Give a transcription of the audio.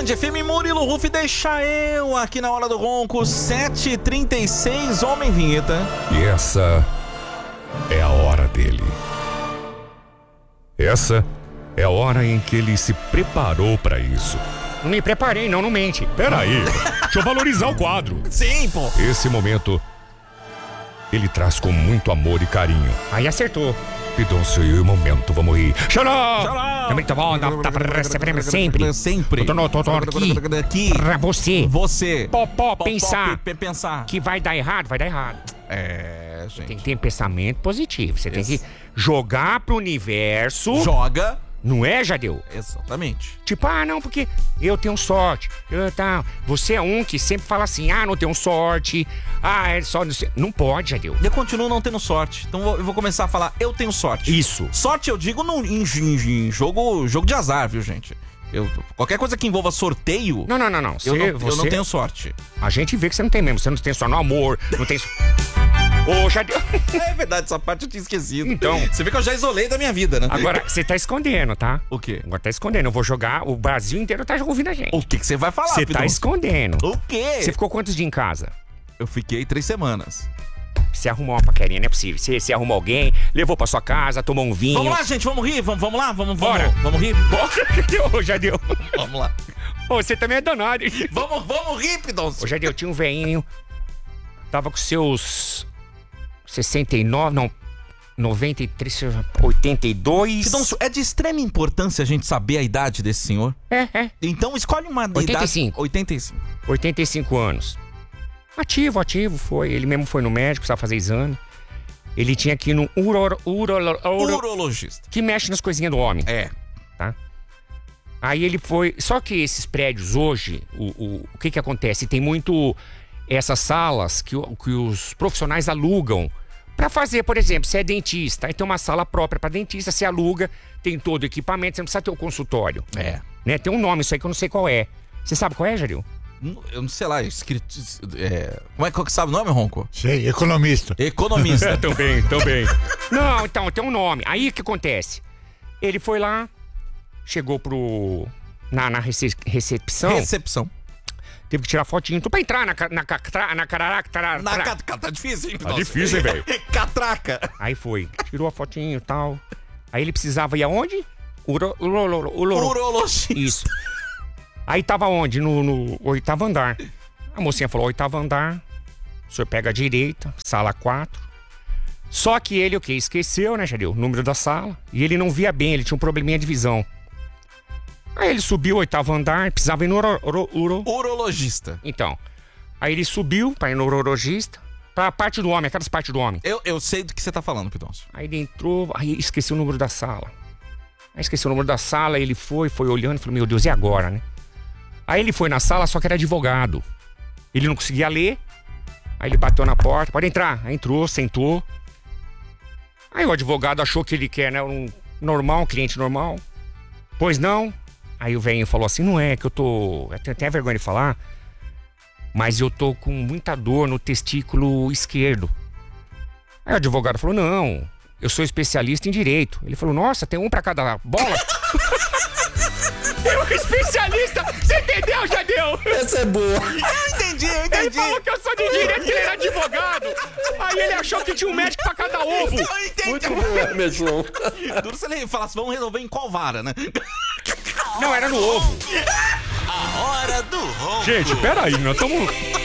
Band FM, Murilo Ruff, deixa eu aqui na Hora do Ronco, 7h36, homem vinheta. E essa é a hora dele. Essa é a hora em que ele se preparou pra isso. Não me preparei, não mente. Peraí, deixa eu valorizar o quadro. Sim, pô. Esse momento, ele traz com muito amor e carinho. Aí acertou. Pidoncio, e o momento, vamos rir. Xará! É muito bom, sempre. Sempre. Tô aqui pra você. Você. Pensar Pensar. que vai dar errado, vai dar errado. É, gente. Tem que ter pensamento positivo. Você tem que jogar pro universo. Joga. Não é, Jadeu? Exatamente. Tipo, não, porque eu tenho sorte. Você é um que sempre fala assim, não tenho sorte. É só... Não pode, Jadeu. Eu continuo não tendo sorte. Então eu vou começar a falar, eu tenho sorte. Isso. Sorte eu digo em jogo de azar, viu, gente? Qualquer coisa que envolva sorteio... Não. Eu não tenho sorte. A gente vê que você não tem mesmo. Você não tem só no amor, não tem... Ô, Jadeu. É verdade, essa parte eu tinha esquecido. Então. Você vê que eu já isolei da minha vida, né? Agora, você tá escondendo, tá? O quê? Agora tá escondendo. Eu vou jogar, o Brasil inteiro tá ouvindo a gente. O que você vai falar, Você tá Pidoncio? escondendo. O quê? Você ficou quantos dias em casa? Eu fiquei 3 semanas. Você arrumou uma paquerinha, não é possível. Você arrumou alguém, levou pra sua casa, tomou um vinho. Vamos lá, gente, vamos rir? Vamos lá? Bora. Vamos rir? Ô, Jadeu. Vamos lá. Ô, você também é danado. Vamos rir, Pidoncio. Ô, Jadeu, tinha um veinho. Tava com seus 69, não, 93, 82. Pidoncio, é de extrema importância a gente saber a idade desse senhor? É. Então escolhe uma 85. idade... 85. 85 anos. Ativo, foi. Ele mesmo foi no médico, precisava fazer exame. Ele tinha que ir no Urologista. que mexe nas coisinhas do homem. É. Tá? Aí ele foi... Só que esses prédios hoje, o que acontece? Tem muito essas salas que os profissionais alugam pra fazer, por exemplo, você é dentista, aí tem uma sala própria pra dentista, você aluga, tem todo o equipamento, você não precisa ter o consultório. É. Né? Tem um nome isso aí que eu não sei qual é. Você sabe qual é, Jaril? Eu não sei lá, escrito... Como é que sabe o nome, Ronco? Sei, economista. Economista. Também. Não, então, tem um nome. Aí o que acontece? Ele foi lá, chegou na recepção. Recepção. Teve que tirar fotinho. Pra entrar na cararaca. Tá difícil, hein, Tá difícil, hein, velho? Catraca. Aí foi, tirou a fotinho e tal. Aí ele precisava ir aonde? Urologista. Isso. Aí tava onde? No 8º andar. A mocinha falou, 8º andar. O senhor pega a direita, sala 4. Só que ele, o quê? Esqueceu, né, Jadeu? O número da sala. E ele não via bem, ele tinha um probleminha de visão. Aí ele subiu o 8º andar, precisava ir no Urologista. Então, aí ele subiu pra ir no urologista, pra parte do homem, aquelas partes do homem. Eu sei do que você tá falando, Pidoncio. Aí ele entrou, aí esqueceu o número da sala. Aí esqueceu o número da sala, ele foi olhando e falou, meu Deus, e agora, né? Aí ele foi na sala, só que era advogado. Ele não conseguia ler. Aí ele bateu na porta, pode entrar. Aí entrou, sentou. Aí o advogado achou que ele quer, né, um cliente normal. Pois não. Aí o velhinho falou assim, não é que eu tenho até vergonha de falar, mas eu tô com muita dor no testículo esquerdo. Aí o advogado falou, não, eu sou especialista em direito. Ele falou, nossa, tem um pra cada bola? Eu especialista, você entendeu, Jadeu? Essa é boa. Eu entendi. Ele falou que eu sou de direito, que ele era advogado. Aí ele achou que tinha um médico pra cada ovo. Eu entendi. Muito boa, meu João. Duro se ele falasse, vamos resolver em qual vara, né? Não, era no ovo. A Hora do Ronco. Gente, peraí, nós estamos...